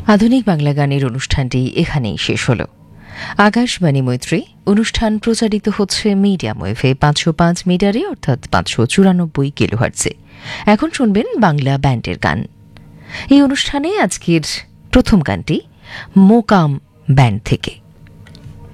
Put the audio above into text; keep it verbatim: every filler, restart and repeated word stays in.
আধুনিক বাংলা গানের অনুষ্ঠানটি এখানেই শেষ হল। আকাশবাণী মৈত্রী অনুষ্ঠান প্রচারিত হচ্ছে মিডিয়াম ওয়েভে পাঁচশো পাঁচ মিটারে অর্থাৎ পাঁচশো চুরানব্বই কিলোহার্টজে। এখন শুনবেন বাংলা ব্যান্ডের গান। এই অনুষ্ঠানে আজকের প্রথম গানটি মোকাম ব্যান্ড থেকে।